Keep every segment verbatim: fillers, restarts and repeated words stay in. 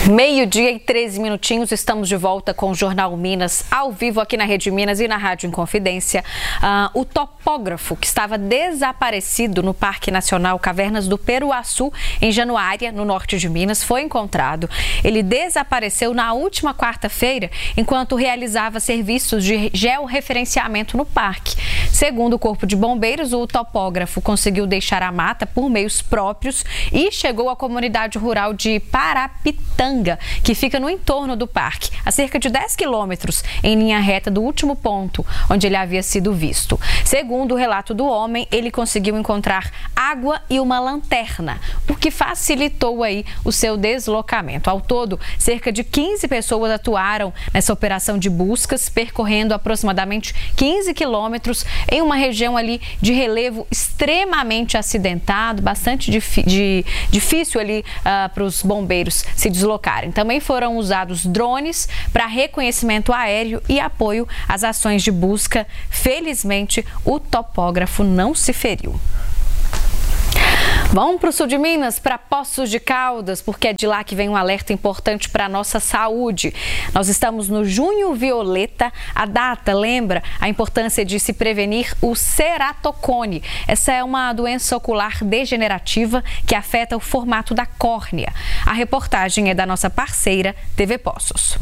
Meio-dia e treze minutinhos, estamos de volta com o Jornal Minas, ao vivo aqui na Rede Minas e na Rádio Inconfidência. Uh, o topógrafo que estava desaparecido no Parque Nacional Cavernas do Peruaçu, em Januária, no norte de Minas, foi encontrado. Ele desapareceu na última quarta-feira, enquanto realizava serviços de georreferenciamento no parque. Segundo o Corpo de Bombeiros, o topógrafo conseguiu deixar a mata por meios próprios e chegou à comunidade rural de Parapitanga, que fica no entorno do parque, a cerca de dez quilômetros, em linha reta do último ponto onde ele havia sido visto. Segundo o relato do homem, ele conseguiu encontrar água e uma lanterna, o que facilitou aí o seu deslocamento. Ao todo, cerca de quinze pessoas atuaram nessa operação de buscas, percorrendo aproximadamente quinze quilômetros em uma região ali de relevo extremamente acidentado, bastante dif- de, difícil ali uh, para os bombeiros se deslocarem. Também foram usados drones para reconhecimento aéreo e apoio às ações de busca. Felizmente, o topógrafo não se feriu. Vamos para o sul de Minas, para Poços de Caldas, porque é de lá que vem um alerta importante para a nossa saúde. Nós estamos no Junho Violeta. A data lembra a importância de se prevenir o ceratocone. Essa é uma doença ocular degenerativa que afeta o formato da córnea. A reportagem é da nossa parceira T V Poços.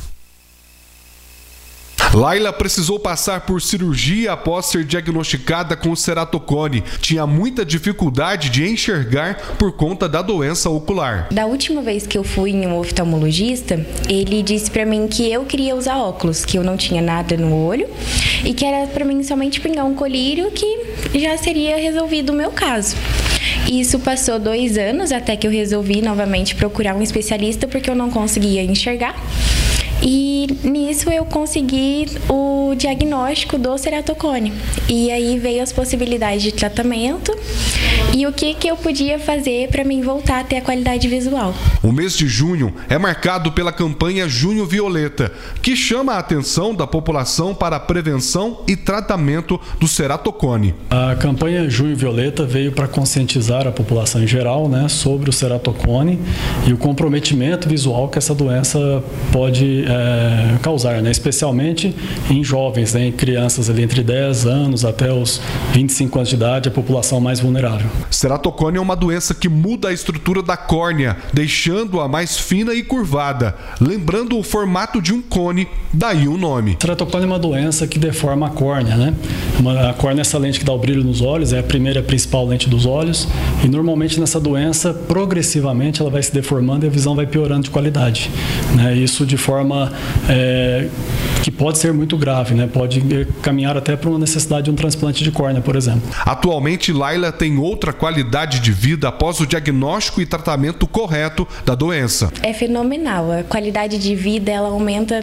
Laila precisou passar por cirurgia após ser diagnosticada com ceratocone. Tinha muita dificuldade de enxergar por conta da doença ocular. Da última vez que eu fui em um oftalmologista, ele disse pra mim que eu queria usar óculos, que eu não tinha nada no olho e que era pra mim somente pingar um colírio que já seria resolvido o meu caso. Isso passou dois anos até que eu resolvi novamente procurar um especialista porque eu não conseguia enxergar. E nisso eu consegui o diagnóstico do ceratocone. E aí veio as possibilidades de tratamento e o que, que eu podia fazer para mim voltar a ter a qualidade visual. O mês de junho é marcado pela campanha Junho Violeta, que chama a atenção da população para a prevenção e tratamento do ceratocone. A campanha Junho Violeta veio para conscientizar a população em geral, né, sobre o ceratocone e o comprometimento visual que essa doença pode É, causar, né? Especialmente em jovens, né? Em crianças ali entre dez anos até os vinte e cinco anos de idade, a população mais vulnerável. Ceratocone é uma doença que muda a estrutura da córnea, deixando-a mais fina e curvada, lembrando o formato de um cone, daí o nome. Ceratocone é uma doença que deforma a córnea, né? Uma, a córnea é essa lente que dá o brilho nos olhos, é a primeira e principal lente dos olhos, e normalmente nessa doença, progressivamente, ela vai se deformando e a visão vai piorando de qualidade, né? Isso de forma É, que pode ser muito grave, né? Pode caminhar até para uma necessidade de um transplante de córnea, por exemplo. Atualmente, Laila tem outra qualidade de vida após o diagnóstico e tratamento correto da doença. É fenomenal. A qualidade de vida, ela aumenta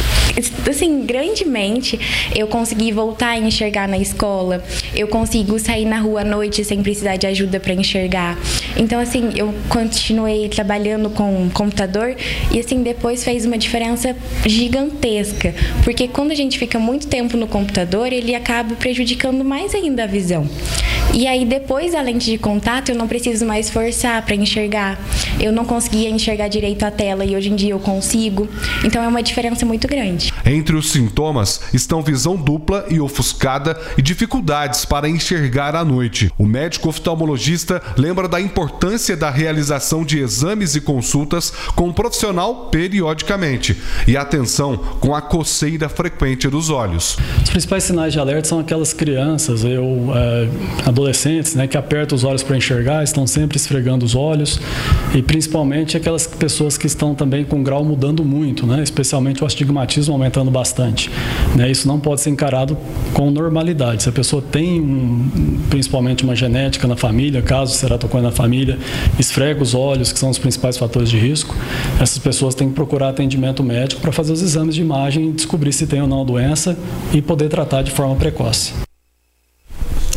assim, grandemente. Eu consegui voltar a enxergar na escola, eu consigo sair na rua à noite sem precisar de ajuda para enxergar. Então, assim, eu continuei trabalhando com o computador e, assim, depois fez uma diferença gigantesca, porque quando a gente fica muito tempo no computador, ele acaba prejudicando mais ainda a visão. E aí, depois da lente de contato, eu não preciso mais forçar para enxergar. Eu não conseguia enxergar direito a tela e hoje em dia eu consigo. Então, é uma diferença muito grande. Entre os sintomas estão visão dupla e ofuscada e dificuldades para enxergar à noite. O médico oftalmologista lembra da importância da realização de exames e consultas com o profissional periodicamente e atenção com a coceira frequente dos olhos. Os principais sinais de alerta são aquelas crianças ou é, adolescentes, né, que apertam os olhos para enxergar, estão sempre esfregando os olhos, e principalmente aquelas pessoas que estão também com o grau mudando muito, né, especialmente o astigmatismo aumentando bastante, né? Isso não pode ser encarado com normalidade. Se a pessoa tem um, principalmente uma genética na família, caso ceratocone na família, esfrega os olhos, que são os principais fatores de risco, essas pessoas têm que procurar atendimento médico para fazer os exames de imagem e descobrir se tem ou não a doença e poder tratar de forma precoce.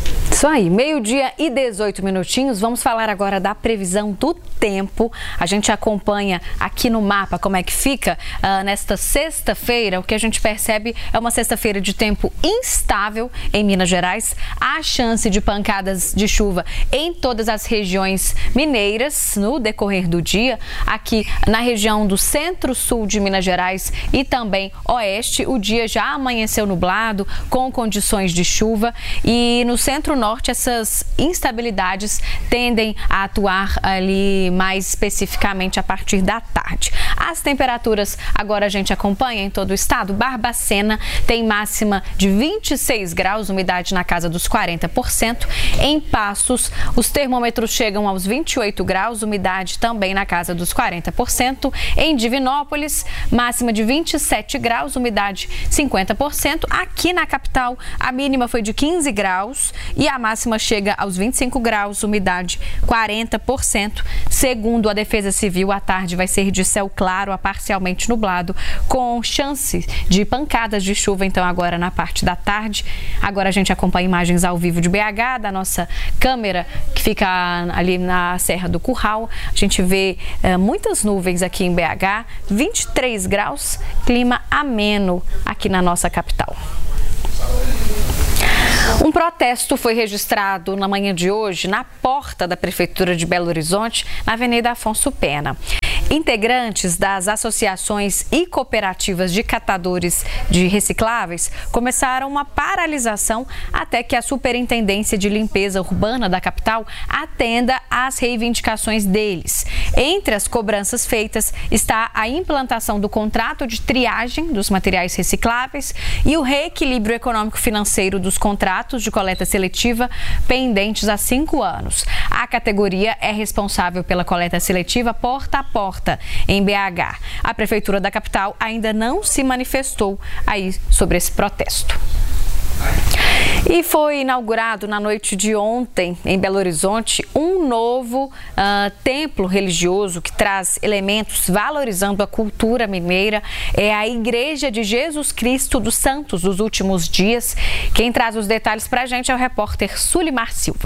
Isso aí, meio-dia e dezoito minutinhos. Vamos falar agora da previsão do tempo. A gente acompanha aqui no mapa como é que fica uh, nesta sexta-feira. O que a gente percebe é uma sexta-feira de tempo instável em Minas Gerais. Há chance de pancadas de chuva em todas as regiões mineiras no decorrer do dia. Aqui na região do centro-sul de Minas Gerais e também oeste, o dia já amanheceu nublado, com condições de chuva. E no centro-norte, essas instabilidades tendem a atuar ali mais especificamente a partir da tarde. As temperaturas agora a gente acompanha em todo o estado. Barbacena tem máxima de vinte e seis graus, umidade na casa dos quarenta por cento. Em Passos, os termômetros chegam aos vinte e oito graus, umidade também na casa dos quarenta por cento. Em Divinópolis, máxima de vinte e sete graus, umidade cinquenta por cento. Aqui na capital, a mínima foi de quinze graus e a máxima chega aos vinte e cinco graus, umidade quarenta por cento. Segundo a Defesa Civil, a tarde vai ser de céu claro a parcialmente nublado, com chance de pancadas de chuva, então, agora na parte da tarde. Agora a gente acompanha imagens ao vivo de B H, da nossa câmera, que fica ali na Serra do Curral. A gente vê eh, muitas nuvens aqui em B H, vinte e três graus, clima ameno aqui na nossa capital. Um protesto foi registrado na manhã de hoje na porta da Prefeitura de Belo Horizonte, na Avenida Afonso Pena. Integrantes das associações e cooperativas de catadores de recicláveis começaram uma paralisação até que a Superintendência de Limpeza Urbana da capital atenda às reivindicações deles. Entre as cobranças feitas está a implantação do contrato de triagem dos materiais recicláveis e o reequilíbrio econômico-financeiro dos contratos de coleta seletiva pendentes há cinco anos. A categoria é responsável pela coleta seletiva porta a porta em B H. A Prefeitura da capital ainda não se manifestou aí sobre esse protesto. E foi inaugurado na noite de ontem, em Belo Horizonte, um novo uh, templo religioso que traz elementos valorizando a cultura mineira. É a Igreja de Jesus Cristo dos Santos dos Últimos Dias. Quem traz os detalhes para a gente é o repórter Sulimar Silva.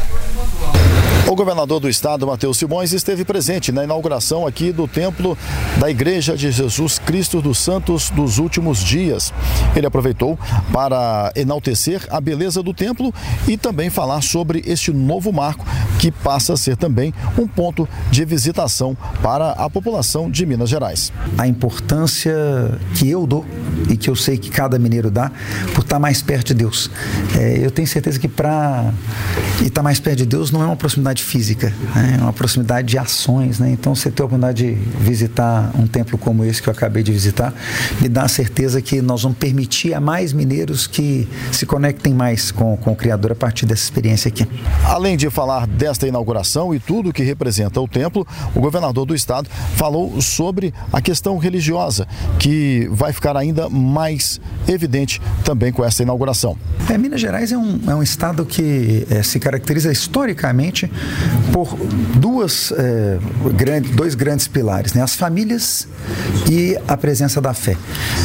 O governador do estado, Matheus Simões, esteve presente na inauguração aqui do templo da Igreja de Jesus Cristo dos Santos dos Últimos Dias. Ele aproveitou para enaltecer a beleza do templo e também falar sobre este novo marco que passa a ser também um ponto de visitação para a população de Minas Gerais. A importância que eu dou e que eu sei que cada mineiro dá por estar mais perto de Deus. É, eu tenho certeza que para estar mais perto de Deus não é uma proximidade física, né? É uma proximidade de ações, né? Então, você ter a oportunidade de visitar um templo como esse que eu acabei de visitar, me dá a certeza que nós vamos permitir a mais mineiros que se conectem mais com, com o Criador a partir dessa experiência aqui. Além de falar desta inauguração e tudo que representa o templo, o governador do estado falou sobre a questão religiosa, que vai ficar ainda mais evidente também com essa inauguração. É, Minas Gerais é um, é um estado que é, se caracteriza historicamente por duas, é, grande, dois grandes pilares, né? As famílias e a presença da fé.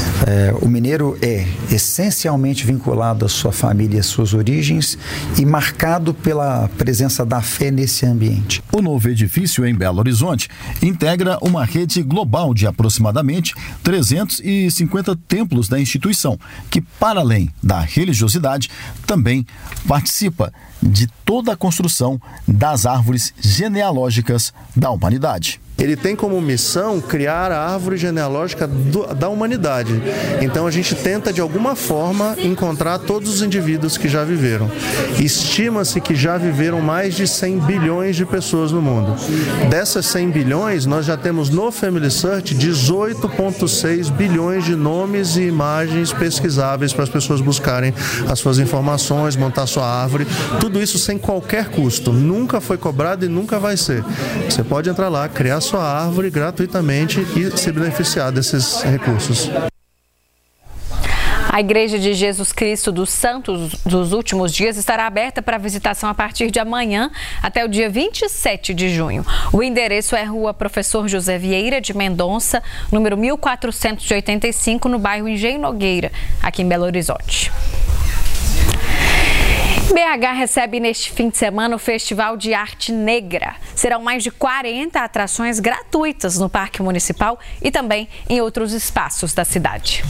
É, o mineiro é essencialmente vinculado à sua família e às suas origens e marcado pela presença da fé nesse ambiente. O novo edifício em Belo Horizonte integra uma rede global de aproximadamente trezentos e cinquenta templos da instituição, que, para além da religiosidade, também participa de toda a construção das árvores genealógicas da humanidade. Ele tem como missão criar a árvore genealógica do, da humanidade. Então a gente tenta de alguma forma encontrar todos os indivíduos que já viveram. Estima-se que já viveram mais de cem bilhões de pessoas no mundo. Dessas cem bilhões, nós já temos no Family Search dezoito vírgula seis bilhões de nomes e imagens pesquisáveis para as pessoas buscarem as suas informações, montar sua árvore. Tudo isso sem qualquer custo. Nunca foi cobrado e nunca vai ser. Você pode entrar lá, criar sua árvore gratuitamente e se beneficiar desses recursos. A Igreja de Jesus Cristo dos Santos dos Últimos Dias estará aberta para visitação a partir de amanhã até o dia vinte e sete de junho. O endereço é Rua Professor José Vieira de Mendonça, número mil quatrocentos e oitenta e cinco, no bairro Engenho Nogueira, aqui em Belo Horizonte. B H recebe neste fim de semana o Festival de Arte Negra. Serão mais de quarenta atrações gratuitas no Parque Municipal e também em outros espaços da cidade.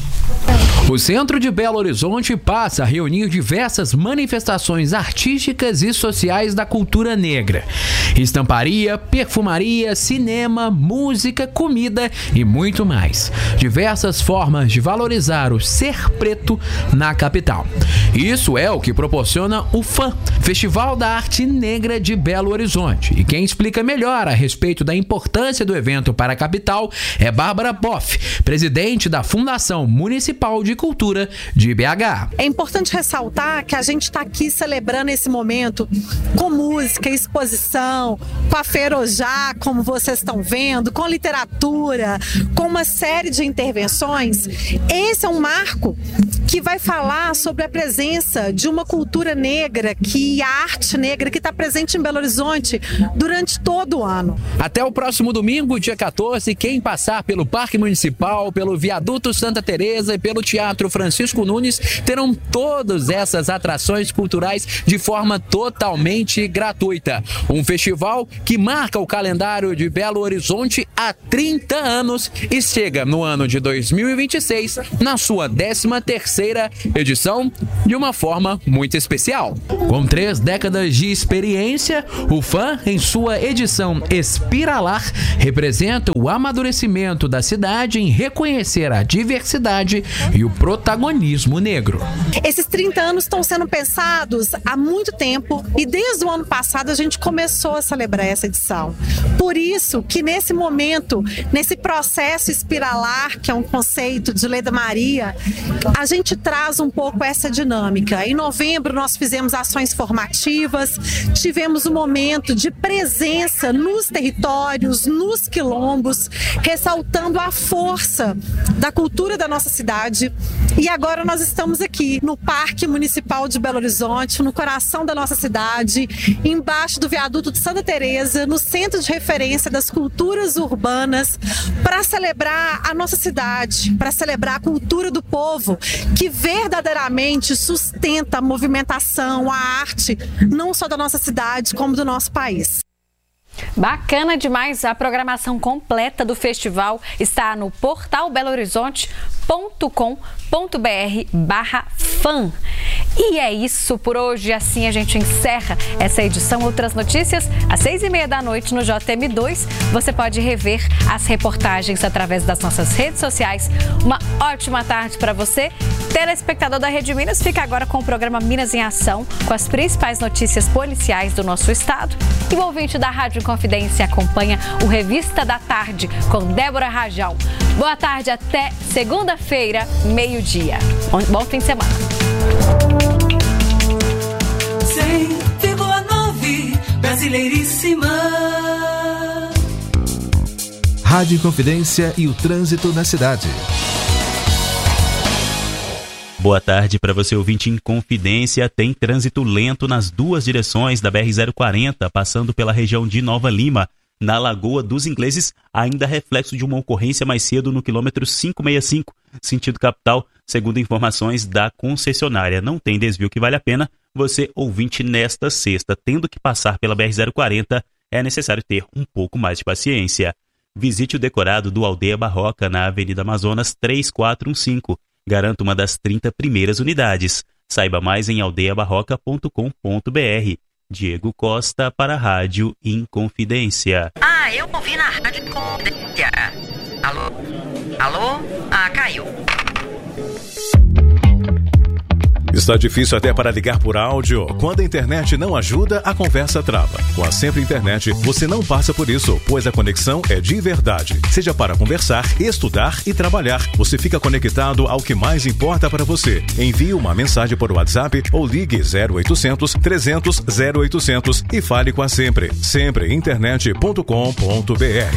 O centro de Belo Horizonte passa a reunir diversas manifestações artísticas e sociais da cultura negra. Estamparia, perfumaria, cinema, música, comida e muito mais. Diversas formas de valorizar o ser preto na capital. Isso é o que proporciona o F A N, Festival da Arte Negra de Belo Horizonte. E quem explica melhor a respeito da importância do evento para a capital é Bárbara Boff, presidente da Fundação Municipal de Cultura de B H. É importante ressaltar que a gente está aqui celebrando esse momento com música, exposição, com a Ferojá, como vocês estão vendo, com literatura, com uma série de intervenções. Esse é um marco que vai falar sobre a presença de uma cultura negra, que a arte negra que está presente em Belo Horizonte durante todo o ano. Até o próximo domingo, dia quatorze, quem passar pelo Parque Municipal, pelo Viaduto Santa Teresa e pelo Teatro Francisco Nunes terão todas essas atrações culturais de forma totalmente gratuita. Um festival que marca o calendário de Belo Horizonte há trinta anos e chega no ano de dois mil e vinte e seis na sua décima terceira edição de uma forma muito especial. Com três décadas de experiência, o F A N, em sua edição Espiralar, representa o amadurecimento da cidade em reconhecer a diversidade e o protagonismo negro. Esses trinta anos estão sendo pensados há muito tempo e desde o ano passado a gente começou a celebrar essa edição. Por isso que nesse momento, nesse processo espiralar, que é um conceito de Leda Maria, a gente traz um pouco essa dinâmica. Em novembro nós fizemos ações formativas, tivemos um momento de presença nos territórios, nos quilombos, ressaltando a força da cultura da nossa cidade. E agora nós estamos aqui no Parque Municipal de Belo Horizonte, no coração da nossa cidade, embaixo do Viaduto de Santa Teresa, no centro de referência das culturas urbanas, para celebrar a nossa cidade, para celebrar a cultura do povo, que verdadeiramente sustenta a movimentação, a arte, não só da nossa cidade, como do nosso país. Bacana demais, a programação completa do festival está no portal belo horizonte ponto com ponto br barra fan. E é isso por hoje, assim a gente encerra essa edição. Outras notícias às seis e meia da noite no J M dois. Você pode rever as reportagens através das nossas redes sociais. Uma ótima tarde para você. Telespectador da Rede Minas, fica agora com o programa Minas em Ação, com as principais notícias policiais do nosso estado. E o ouvinte da Rádio Confidência acompanha o Revista da Tarde com Débora Rajal. Boa tarde, até segunda-feira, meio-dia. Bom fim de semana. cem vírgula nove Brasileiríssima. Rádio Confidência e o trânsito na cidade. Boa tarde para você, ouvinte em Confidência. Tem trânsito lento nas duas direções da B R zero quarenta, passando pela região de Nova Lima. Na Lagoa dos Ingleses, ainda reflexo de uma ocorrência mais cedo no quilômetro quinhentos e sessenta e cinco, sentido capital, segundo informações da concessionária. Não tem desvio que vale a pena. Você, ouvinte, nesta sexta, tendo que passar pela B R zero quarenta, é necessário ter um pouco mais de paciência. Visite o decorado do Aldeia Barroca na Avenida Amazonas três quatro um cinco. Garanta uma das trinta primeiras unidades. Saiba mais em aldeia barroca ponto com ponto br. Diego Costa para a Rádio Inconfidência. Ah, eu ouvi na Rádio Inconfidência. Alô? Alô? Ah, caiu. Está difícil até para ligar por áudio? Quando a internet não ajuda, a conversa trava. Com a Sempre Internet, você não passa por isso, pois a conexão é de verdade. Seja para conversar, estudar e trabalhar, você fica conectado ao que mais importa para você. Envie uma mensagem por WhatsApp ou ligue zero oitocentos, trezentos, zero oitocentos e fale com a Sempre. sempre internet ponto com ponto br.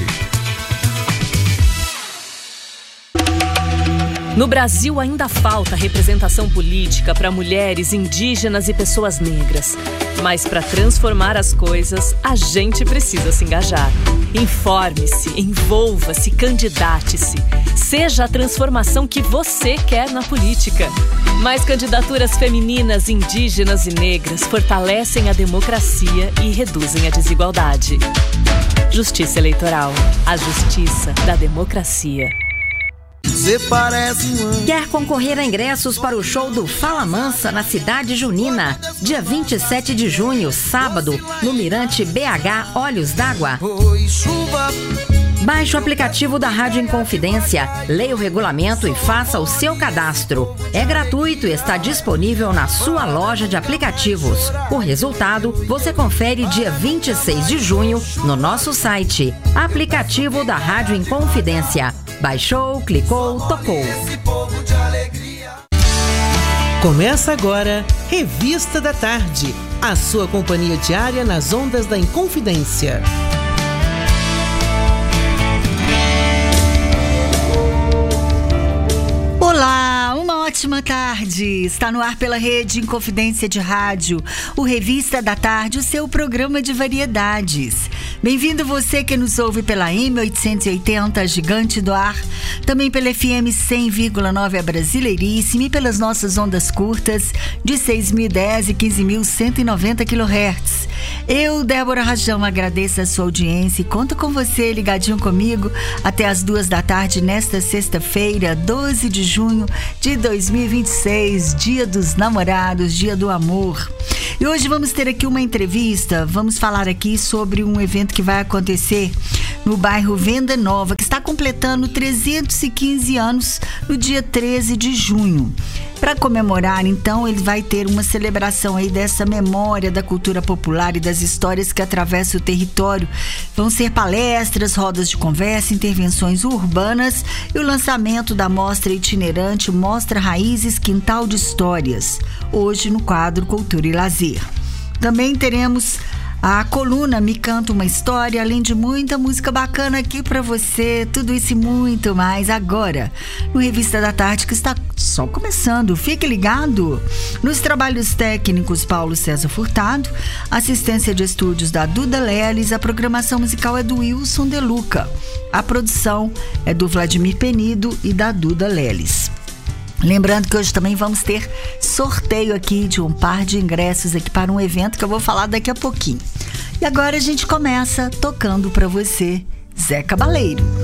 No Brasil ainda falta representação política para mulheres, indígenas e pessoas negras. Mas para transformar as coisas, a gente precisa se engajar. Informe-se, envolva-se, candidate-se. Seja a transformação que você quer na política. Mais candidaturas femininas, indígenas e negras fortalecem a democracia e reduzem a desigualdade. Justiça Eleitoral. A justiça da democracia. Você parece um anjo. Quer concorrer a ingressos para o show do Fala Mansa na cidade junina? Dia vinte e sete de junho, sábado, no Mirante B H Olhos d'Água. Oi, chuva. Baixe o aplicativo da Rádio Inconfidência, leia o regulamento e faça o seu cadastro. É gratuito e está disponível na sua loja de aplicativos. O resultado você confere dia vinte e seis de junho no nosso site. Aplicativo da Rádio Inconfidência. Baixou, clicou, tocou. Começa agora, Revista da Tarde. A sua companhia diária nas ondas da Inconfidência. Olá, uma ótima tarde. Está no ar pela Rede Inconfidência de Rádio, o Revista da Tarde, o seu programa de variedades. Bem-vindo você que nos ouve pela M oitocentos e oitenta, Gigante do Ar, também pela F M cem vírgula nove, a Brasileiríssima, e pelas nossas ondas curtas de seis mil e dez e quinze mil cento e noventa quilohertz. Eu, Débora Rajão, agradeço a sua audiência e conto com você ligadinho comigo até as duas da tarde nesta sexta-feira, doze de junho de dois mil e vinte e seis, Dia dos Namorados, Dia do Amor. E hoje vamos ter aqui uma entrevista, vamos falar aqui sobre um evento que vai acontecer no bairro Venda Nova, que está completando trezentos e quinze anos no dia treze de junho. Para comemorar, então, ele vai ter uma celebração aí dessa memória da cultura popular e das histórias que atravessam o território. Vão ser palestras, rodas de conversa, intervenções urbanas e o lançamento da mostra itinerante Mostra Raízes Quintal de Histórias, hoje no quadro Cultura e Lazer. Também teremos a coluna Me Canta Uma História, além de muita música bacana aqui pra você, tudo isso e muito mais agora no Revista da Tarde, que está só começando. Fique ligado! Nos trabalhos técnicos, Paulo César Furtado, assistência de estúdios da Duda Leles, a programação musical é do Wilson De Luca, a produção é do Vladimir Penido e da Duda Leles. Lembrando que hoje também vamos ter sorteio aqui de um par de ingressos aqui para um evento que eu vou falar daqui a pouquinho. E agora a gente começa tocando para você Zé Cabaleiro.